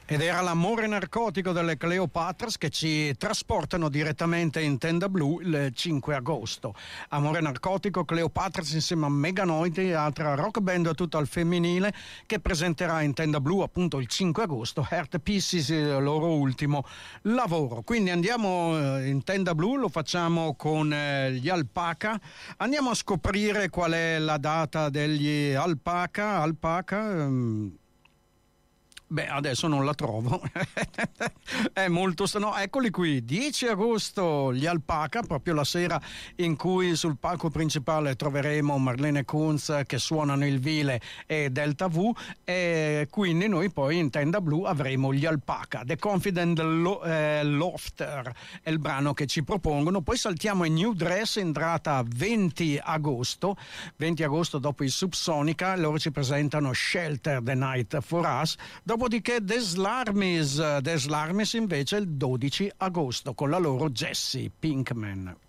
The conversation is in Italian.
Ed era l'amore narcotico delle Cleopatras che ci trasportano direttamente in Tenda Blu il 5 agosto. Amore narcotico, Cleopatras insieme a Meganoidi, altra rock band tutta al femminile, che presenterà in Tenda Blu appunto il 5 agosto Heart Pieces, il loro ultimo lavoro. Quindi andiamo in Tenda Blu, lo facciamo con gli Alpaca. Andiamo a scoprire qual è la data degli Alpaca. Beh, adesso non la trovo. È molto no, eccoli qui. 10 agosto gli Alpaca, proprio la sera in cui sul palco principale troveremo Marlene Kunz che suonano il Vile e Delta V, e quindi noi poi in Tenda Blu avremo gli Alpaca. The Confident Lofter è il brano che ci propongono. Poi saltiamo in New Dress in data 20 agosto dopo i Subsonica. Loro ci presentano Shelter the Night for Us. Dopodiché The Slarmies invece il 12 agosto con la loro Jessie Pinkman.